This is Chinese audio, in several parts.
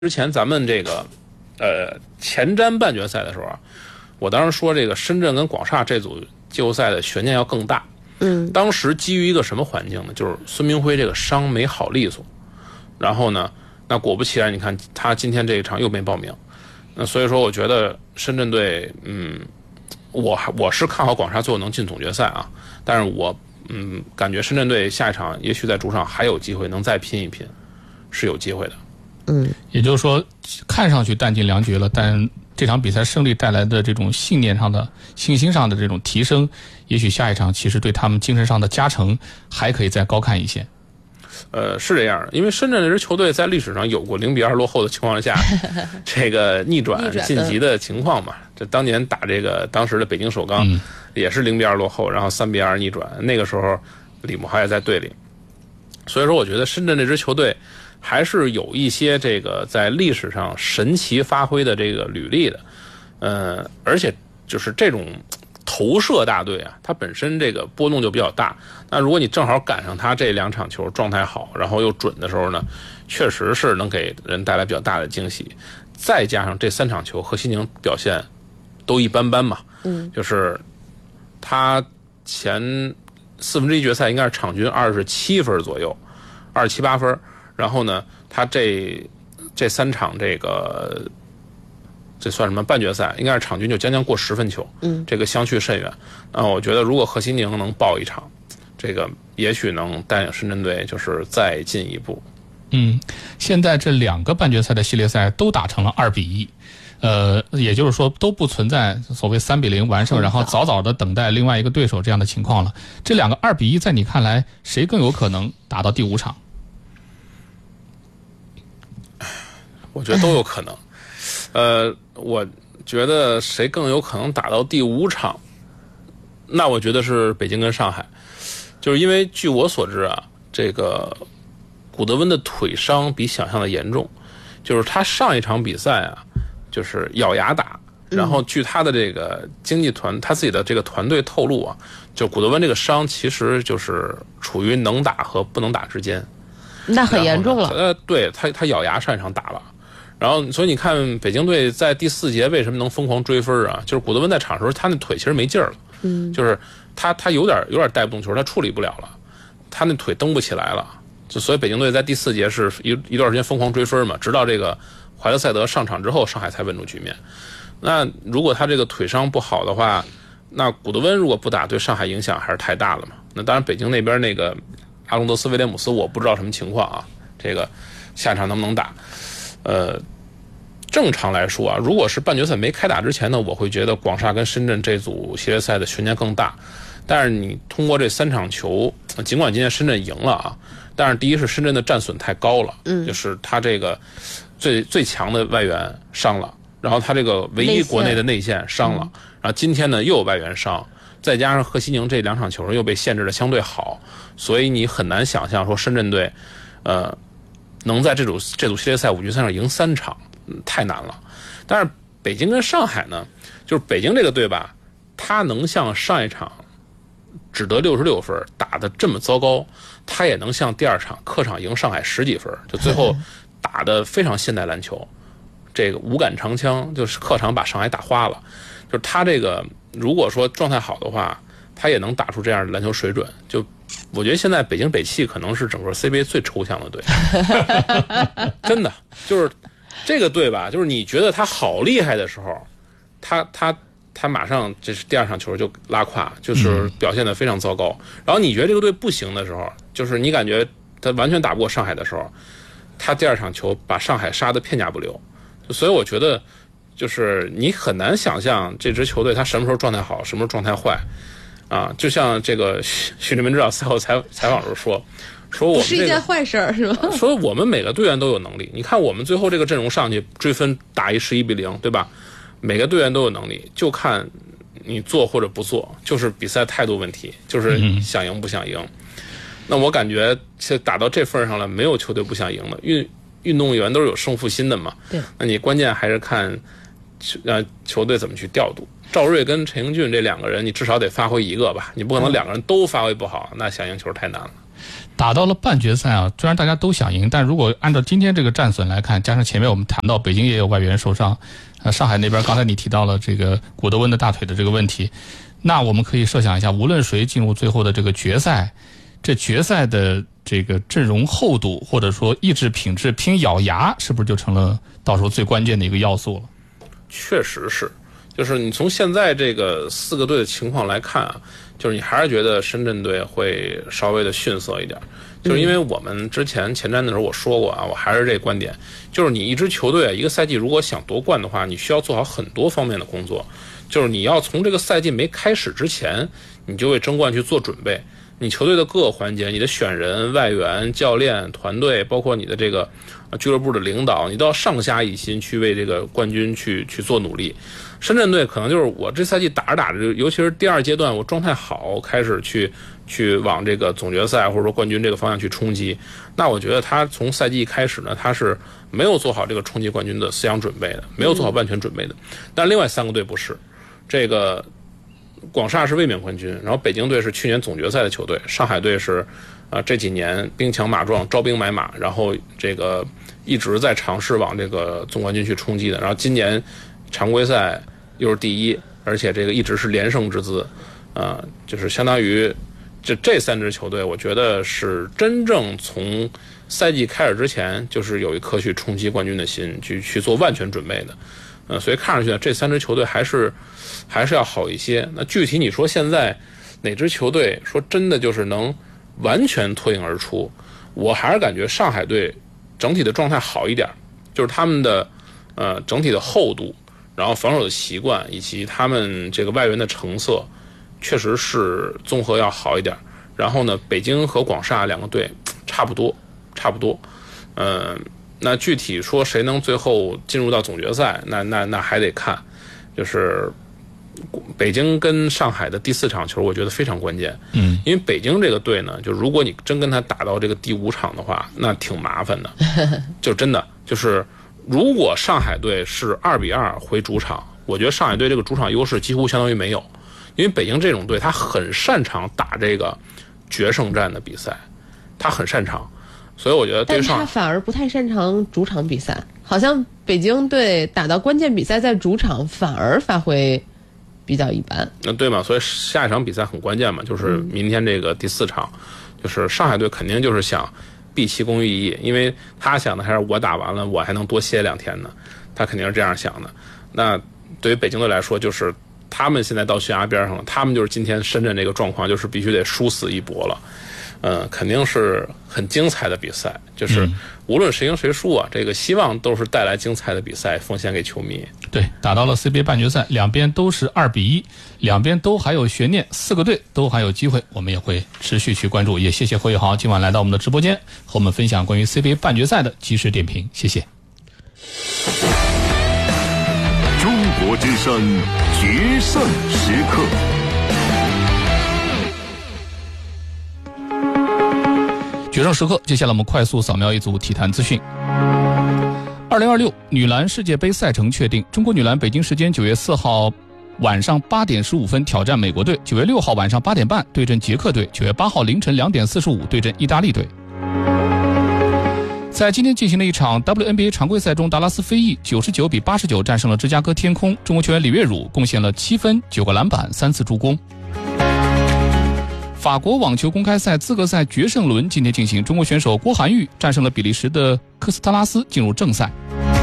之前咱们这个前瞻半决赛的时候啊，我当时说这个深圳跟广厦这组季后赛的悬念要更大。当时基于一个什么环境呢？就是孙铭徽这个伤没好利索，然后呢，那果不其然，你看他今天这一场又没报名。那所以说，我觉得深圳队，我是看好广厦最后能进总决赛啊，但是我感觉深圳队下一场也许在主场还有机会能再拼一拼，是有机会的。 也就是说，看上去弹尽粮绝了，但这场比赛胜利带来的这种信念上的、信心上的这种提升，也许下一场其实对他们精神上的加成还可以再高看一些。 是这样的，因为深圳这支球队在历史上有过0-2落后的情况下，这个逆转晋级的情况嘛。这当年打这个当时的北京首钢，也是0-2落后，然后3-2逆转。那个时候李慕豪也在队里，所以说我觉得深圳这支球队还是有一些这个在历史上神奇发挥的这个履历的。而且就是这种投射大队啊，它本身这个波动就比较大。那如果你正好赶上他这2场球状态好，然后又准的时候呢，确实是能给人带来比较大的惊喜。再加上这3场球何西宁表现都一般般嘛，就是他前1/4决赛应该是场均27分左右，27、8分。然后呢，他这3场这算什么半决赛，应该是场均就将将过10分球，这个相去甚远。我觉得如果何西宁能爆一场，这个也许能带领深圳队就是再进一步。 现在这2个半决赛的系列赛都打成了2-1，也就是说都不存在所谓3-0完胜，然后早早的等待另外一个对手这样的情况了。这2个2-1，在你看来，谁更有可能打到第5场？ 我觉得都有可能。我觉得谁更有可能打到第5场？那我觉得是北京跟上海，就是因为据我所知啊，这个古德温的腿伤比想象的严重，就是他上一场比赛啊，就是咬牙打，然后据他的这个经纪团，他自己的这个团队透露啊，就古德温这个伤其实就是处于能打和不能打之间， 那很严重了。 对，他咬牙上一场打了。然后，所以你看，北京队在第4节为什么能疯狂追分啊？就是古德温在场的时候，他那腿其实没劲儿了，就是他有点带不动球，他处理不了了，他那腿蹬不起来了，所以北京队在第4节是一段时间疯狂追分嘛，直到这个怀特塞德上场之后，上海才稳住局面。那如果他这个腿伤不好的话，那古德温如果不打，对上海影响还是太大了嘛。那当然，北京那边那个阿隆德斯威廉姆斯，我不知道什么情况啊，这个下场能不能打？正常来说啊，如果是半决赛没开打之前呢，我会觉得广厦跟深圳这组系列赛的悬念更大。但是你通过这3场球，尽管今天深圳赢了啊，但是第一是深圳的战损太高了，就是他这个最强的外援伤了，然后他这个唯一国内的内线伤了，然后今天呢又有外援伤，再加上何西宁这2场球又被限制的相对好，所以你很难想象说深圳队，能在这组系列赛5局赛上赢3场。太难了。但是北京跟上海呢，就是北京这个队吧，他能像上一场只得66分打得这么糟糕，他也能像第2场客场赢上海10几分，就最后打得非常现代篮球，这个无感长枪，就是客场把上海打花了。就是他这个如果说状态好的话，他也能打出这样的篮球水准。就我觉得现在北京北汽可能是整个 CBA 最抽象的队，真的就是这个队吧，就是你觉得他好厉害的时候，他马上这是第2场球就拉胯，就是表现得非常糟糕。然后你觉得这个队不行的时候，就是你感觉他完全打不过上海的时候，他第2场球把上海杀得片甲不留。所以我觉得就是你很难想象这支球队他什么时候状态好，什么时候状态坏啊。就像这个许志明指导赛后采访时说我们不是一件坏事是吧？ 说我们每个队员都有能力。你看我们最后这个阵容上去追分打一11-0，对吧？每个队员都有能力，就看你做或者不做，就是比赛态度问题，就是想赢不想赢。那我感觉打到这份上了，没有球队不想赢的。运动员都是有胜负心的嘛。 对。 那你关键还是看球队怎么去调度。赵睿跟陈英俊这2个人，你至少得发挥一个吧，你不可能2个人都发挥不好，那想赢球太难了。 打到了半决赛啊，虽然大家都想赢，但如果按照今天这个战损来看，加上前面我们谈到北京也有外援受伤，上海那边刚才你提到了这个古德温的大腿的这个问题，那我们可以设想一下，无论谁进入最后的这个决赛，这决赛的这个阵容厚度或者说意志品质拼咬牙，是不是就成了到时候最关键的一个要素了？ 确实是，就是你从现在这个4个队的情况来看啊，就是你还是觉得深圳队会稍微的逊色一点，就是因为我们之前前瞻的时候我说过啊，我还是这个观点，就是你一支球队一个赛季如果想夺冠的话，你需要做好很多方面的工作，就是你要从这个赛季没开始之前，你就为争冠去做准备。你球队的各个环节，你的选人、外援、教练、团队，包括你的这个俱乐部的领导，你都要上下一心去为这个冠军去做努力。深圳队可能就是我这赛季打着打着，尤其是第2阶段，我状态好，开始去往这个总决赛或者说冠军这个方向去冲击。那我觉得他从赛季开始呢，他是没有做好这个冲击冠军的思想准备的，没有做好万全准备的。但另外3个队不是，这个广厦是卫冕冠军，然后北京队是去年总决赛的球队，上海队是这几年兵强马壮，招兵买马，然后这个一直在尝试往这个总冠军去冲击的，然后今年常规赛又是第1，而且这个一直是连胜之姿，就是相当于这3支球队，我觉得是真正从赛季开始之前就是有一颗去冲击冠军的心，去做万全准备的，所以看上去呢，这3支球队还是要好一些。那具体你说现在哪支球队说真的就是能完全脱颖而出，我还是感觉上海队整体的状态好一点，就是他们的整体的厚度，然后防守的习惯以及他们这个外援的成色，确实是综合要好一点。然后呢，北京和广厦2个队差不多，那具体说谁能最后进入到总决赛，那还得看，就是北京跟上海的第4场球，我觉得非常关键。因为北京这个队呢，就如果你真跟他打到这个第5场的话，那挺麻烦的。就真的就是，如果上海队是2-2回主场，我觉得上海队这个主场优势几乎相当于没有，因为北京这种队他很擅长打这个决胜战的比赛，他很擅长。所以我觉得对上， 但他反而不太擅长主场比赛，好像北京队打到关键比赛在主场反而发挥比较一般。 对嘛？所以下一场比赛很关键嘛，就是明天这个第4场，就是上海队肯定就是想毕其功于一役，因为他想的还是我打完了我还能多歇2天呢，他肯定是这样想的。那对于北京队来说，就是他们现在到悬崖边上了，他们就是今天深圳这个状况，就是必须得殊死一搏了。肯定是很精彩的比赛，就是无论谁赢谁输啊，这个希望都是带来精彩的比赛，奉献给球迷。 对，打到了 CBA 半决赛，两边都是2-1，两边都还有悬念，4个队都还有机会，我们也会持续去关注。也谢谢何宇豪今晚来到我们的直播间，和我们分享关于 CBA 半决赛的即时点评，谢谢。 中国之声决胜时刻。 决胜时刻，接下来我们快速扫描一组体坛资讯。2026女篮世界杯赛程确定，中国女篮北京时间9月4号晚上8点15分挑战美国队，9月6号晚上8点半对阵捷克队，9月8号凌晨2点45对阵意大利队。在今天进行的一场 WNBA 常规赛中，达拉斯飞翼99比89战胜了芝加哥天空，中国球员李月汝贡献了7分、9个篮板、3次助攻。法国网球公开赛资格赛决胜轮今天进行，中国选手郭涵玉战胜了比利时的科斯特拉斯，进入正赛。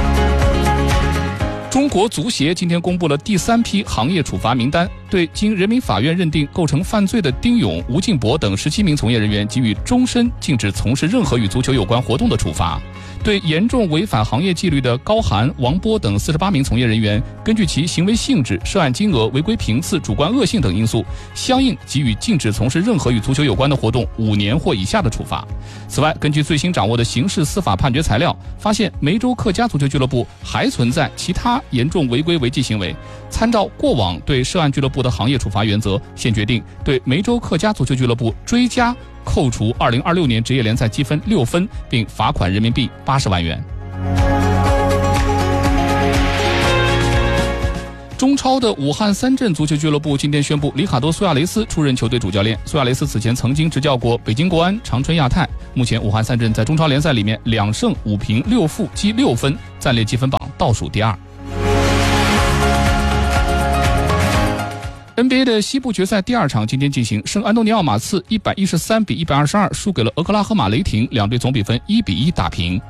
中国足协今天公布了第3批行业处罚名单，对经人民法院认定构成犯罪的丁勇、吴敬博等17名从业人员给予终身禁止从事任何与足球有关活动的处罚。对严重违反行业纪律的高涵、王波等48名从业人员，根据其行为性质、涉案金额、违规频次、主观恶性等因素，相应给予禁止从事任何与足球有关的活动5年或以下的处罚。此外，根据最新掌握的刑事司法判决材料，发现梅州客家足球俱乐部还存在其他严重违规违纪行为。参照过往对涉案俱乐部的行业处罚原则，现决定对梅州客家足球俱乐部追加扣除2026年职业联赛积分6分，并罚款人民币80万元。中超超的武汉三镇足球俱乐部今天宣布，里卡多·苏亚雷斯出任球队主教练。苏亚雷斯此前曾经执教过北京国安、长春亚泰。目前武汉三镇在中超联赛里面2胜5平6负积6分，暂列积分榜倒数第2。NBA 的西部决赛第2场今天进行，圣安东尼奥马刺113比122输给了俄克拉荷马雷霆，两队总比分1比1打平。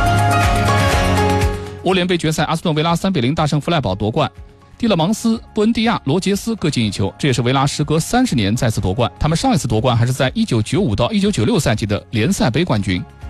欧联杯决赛，阿斯顿维拉3比0大胜弗赖堡夺冠。蒂勒芒斯、布恩蒂亚、罗杰斯各进1球，这也是维拉时隔30年再次夺冠。他们上一次夺冠还是在1995到1996赛季的联赛杯冠军。